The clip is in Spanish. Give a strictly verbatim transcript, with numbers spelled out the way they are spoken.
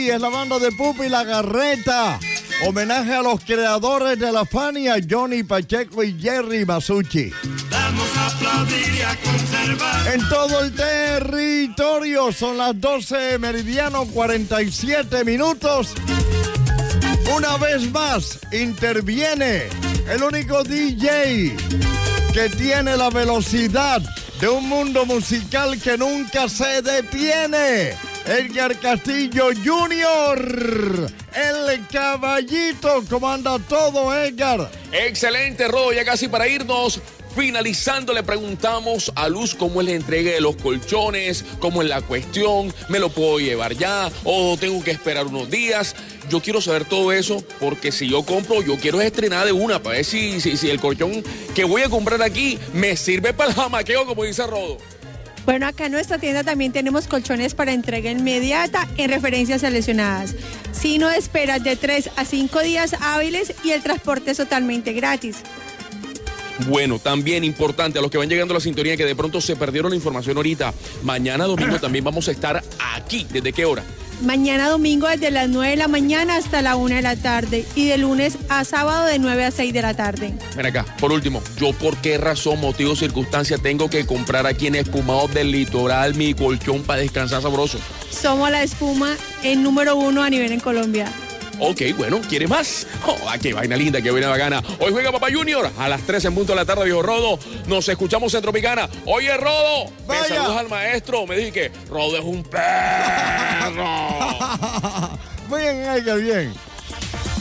Hey, es la banda de Pupi La Garreta. Homenaje a los creadores de la Fania, Johnny Pacheco y Jerry Masucci. Vamos a aplaudir y a conservar. En todo el territorio son las doce meridiano cuarenta y siete minutos. Una vez más interviene el único D J que tiene la velocidad de un mundo musical que nunca se detiene. Edgar Castillo junior, el caballito. ¿Cómo anda todo, Edgar? Excelente, Rodo, ya casi para irnos. Finalizando, le preguntamos a Luz cómo es la entrega de los colchones, cómo es la cuestión, ¿me lo puedo llevar ya o tengo que esperar unos días? Yo quiero saber todo eso porque si yo compro, yo quiero estrenar de una para ver si, si, si el colchón que voy a comprar aquí me sirve para el jamaqueo, como dice Rodo. Bueno, acá en nuestra tienda también tenemos colchones para entrega inmediata en referencias seleccionadas. Si no esperas de tres a cinco días hábiles y el transporte es totalmente gratis. Bueno, también importante a los que van llegando a la sintonía que de pronto se perdieron la información ahorita. Mañana domingo también vamos a estar aquí. ¿Desde qué hora? Mañana domingo desde las nueve de la mañana hasta la una de la tarde y de lunes a sábado de nueve a seis de la tarde. Ven acá, por último, ¿yo por qué razón, motivo, circunstancia tengo que comprar aquí en Espumados del Litoral mi colchón para descansar sabroso? Somos la espuma en número uno a nivel en Colombia. Ok, bueno, ¿quiere más? Oh, qué vaina linda, qué vaina bacana. Hoy juega Papá Junior a las tres en punto de la tarde, viejo Rodo. Nos escuchamos en Tropicana. Oye, Rodo, me saludas al maestro. Me dije que Rodo es un perro. Bien, Edgar, bien.